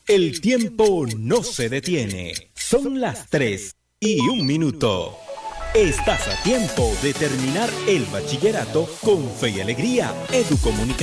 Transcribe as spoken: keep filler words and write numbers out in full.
El tiempo no se detiene. Son las tres y un minuto. Estás a tiempo de terminar el bachillerato con fe y alegría. Educomunicación.